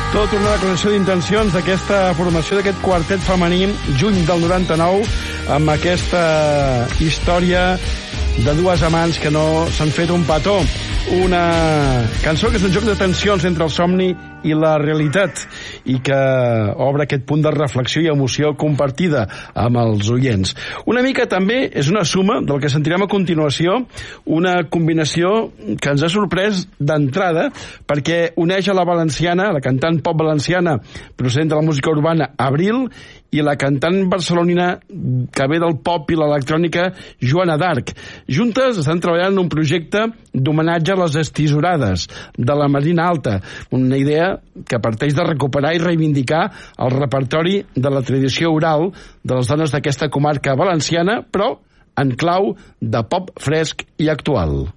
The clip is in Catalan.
Tot una declaració d'intencions d'aquesta formació, d'aquest quartet femení, juny del 99, amb aquesta història de dues amants que no s'han fet un petó. Una cançó que és un joc de tensions entre el somni i la realitat i que obre aquest punt de reflexió i emoció compartida amb els oients. Una mica també és una suma del que sentirem a continuació, una combinació que ens ha sorprès d'entrada perquè uneix a la valenciana, la cantant pop valenciana procedent de la música urbana Abril, i la cantant barcelonina que ve del pop i l'electrònica Joana d'Arc. Juntes estan treballant en un projecte d'homenatge a les estisorades de la Marina Alta, una idea que parteix de recuperar i reivindicar el repertori de la tradició oral de les dones d'aquesta comarca valenciana, però en clau de pop fresc i actual.